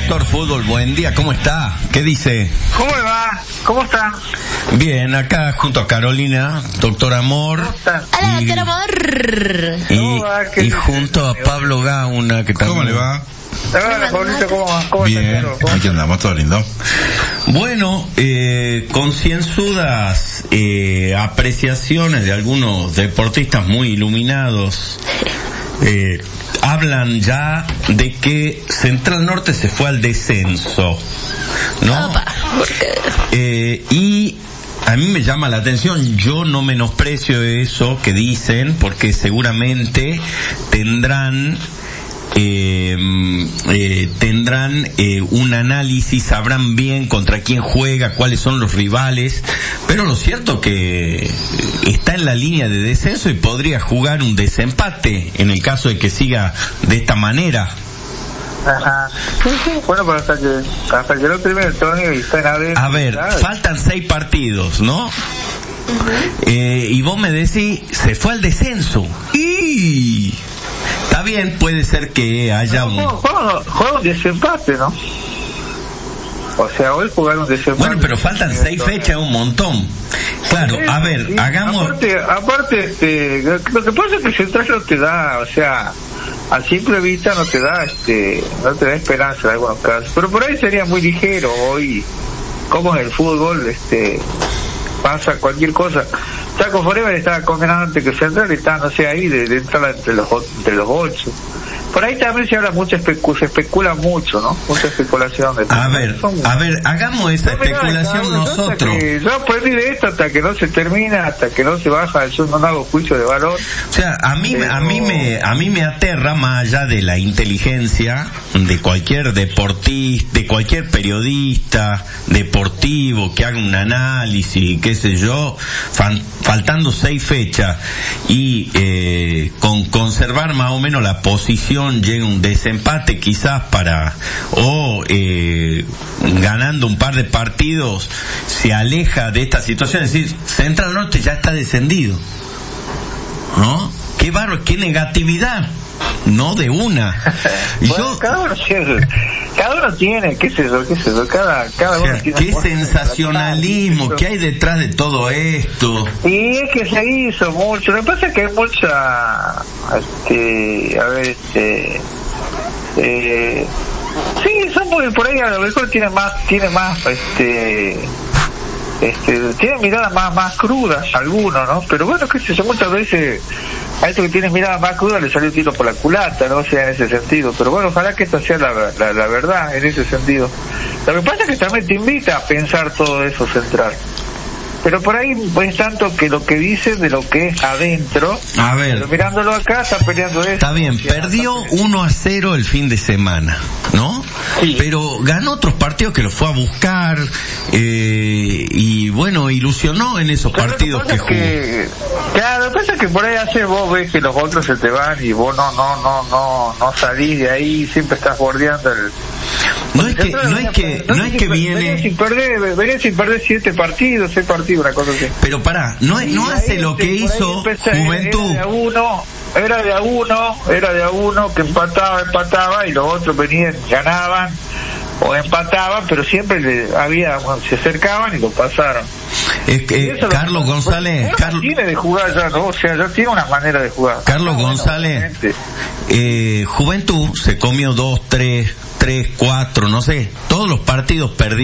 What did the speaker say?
Doctor Fútbol, buen día, ¿cómo está? ¿Qué dice? ¿Cómo le va? ¿Cómo está? Bien, acá junto a Carolina, Doctor Amor. ¿Cómo está? Hola, Doctor Amor. Y junto a Pablo Gauna, que también... ¿Cómo le va? Hola, Pablito, ¿cómo va? ¿Cómo Bien, está? aquí andamos, todo lindo. Bueno, concienzudas apreciaciones de algunos deportistas muy iluminados hablan ya de que Central Norte se fue al descenso, ¿no? Opa. Y a mí me llama la atención, yo no menosprecio eso que dicen, porque seguramente tendrán un análisis, sabrán bien contra quién juega, cuáles son los rivales, pero lo cierto que está en la línea de descenso y podría jugar un desempate en el caso de que siga de esta manera. Ajá. Bueno, pero hasta que no termine el torneo y está en adentro. A ver, faltan 6 partidos, ¿no? Y vos me decís, se fue al descenso. Y está bien, puede ser que haya juega un desempate, ¿no? O sea, hoy jugaron un desempate. Bueno, pero faltan 6 fechas, un montón. Claro, a ver, sí. hagamos... Aparte, lo que pasa es que Central no te da, o sea, a simple vista no te da, no te da esperanza en algunos casos. Pero por ahí sería muy ligero hoy, como en el fútbol, pasa cualquier cosa. Chaco Forever estaba condenado antes que Central, está, no sé, ahí de entrar entre los 8. Por ahí también se habla mucho, se especula mucho, ¿no? Mucha especulación. A ver, hagamos esa especulación nosotros. Yo aprendí de esto hasta que no se termina, hasta que no se baja, yo no hago juicio de valor. O sea, a mí me aterra, más allá de la inteligencia de cualquier deportista, de cualquier periodista deportivo que haga un análisis, qué sé yo, faltando 6 fechas y con conservar más o menos la posición, llega un desempate quizás ganando un par de partidos se aleja de esta situación. Es decir, Central Norte ya está descendido, ¿no? Qué barro, qué negatividad, no de una. Bueno, cada uno tiene, qué sé yo, cada uno tiene. Qué sensacionalismo que hay detrás de todo esto. Y es que se hizo mucho, lo que pasa es que hay mucha, sí, son muy, por ahí a lo mejor tiene más, tienen miradas más crudas algunos, ¿no? Pero bueno, qué sé yo, muchas veces a esto que tiene mirada más cruda le salió un tiro por la culata, ¿no? O sea, en ese sentido. Pero bueno, ojalá que esta sea la verdad en ese sentido. Lo que pasa es que también te invita a pensar todo eso Central. Pero por ahí es tanto que lo que dicen de lo que es adentro. A ver. Pero mirándolo acá está peleando eso. Está bien, perdió 1-0 el fin de semana, ¿no? Sí. Pero ganó otros partidos que lo fue a buscar y bueno, ilusionó en esos partidos que jugó. Claro, lo que pasa es que por ahí vos ves que los otros se te van y vos no salís de ahí, siempre estás bordeando el... No es que viene... Venía sin perder 6 partidos, una cosa así. Pero pará, no hace lo que hizo Juventud. Era de a uno que empataba y los otros venían, ganaban o empataban, pero siempre se acercaban y lo pasaron. Es que Carlos González tiene de jugar ya, ¿no? O sea, ya tiene una manera de jugar. Carlos González, Juventud se comió 2, 3, 4, no sé, todos los partidos perdidos.